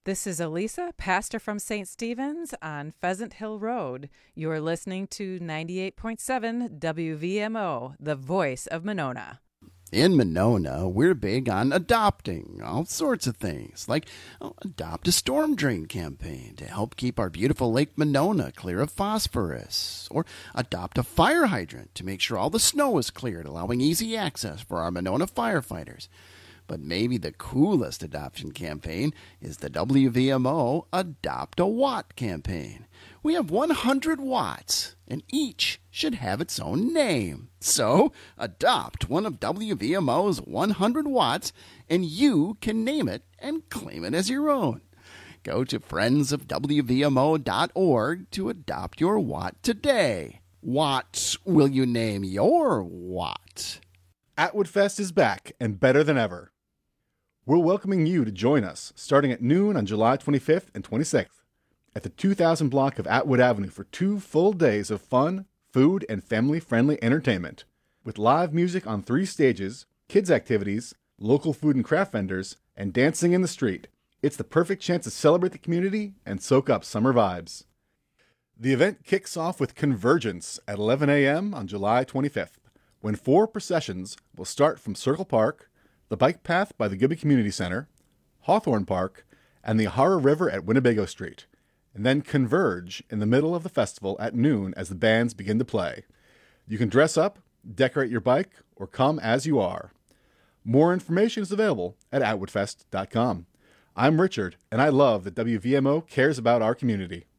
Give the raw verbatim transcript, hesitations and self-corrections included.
This is Elisa, pastor from Saint Stephen's on Pheasant Hill Road. You're listening to ninety-eight point seven W V M O, the voice of Monona. In Monona, we're big on adopting all sorts of things, like oh, adopt a storm drain campaign to help keep our beautiful Lake Monona clear of phosphorus, or adopt a fire hydrant to make sure all the snow is cleared, allowing easy access for our Monona firefighters. But maybe the coolest adoption campaign is the W V M O Adopt a Watt campaign. We have one hundred watts, and each should have its own name. So, adopt one of W V M O's one hundred watts, and you can name it and claim it as your own. Go to friends of W V M O dot org to adopt your watt today. What will you name your watt? Atwood Fest is back and better than ever. We're welcoming you to join us starting at noon on July twenty-fifth and twenty-sixth at the two thousand block of Atwood Avenue for two full days of fun, food, and family-friendly entertainment. With live music on three stages, kids' activities, local food and craft vendors, and dancing in the street, it's the perfect chance to celebrate the community and soak up summer vibes. The event kicks off with Convergence at eleven a.m. on July twenty-fifth, when four processions will start from Circle Park, the bike path by the Gibby Community Center, Hawthorne Park, and the Ohara River at Winnebago Street, and then converge in the middle of the festival at noon as the bands begin to play. You can dress up, decorate your bike, or come as you are. More information is available at atwood fest dot com. I'm Richard, and I love that W V M O cares about our community.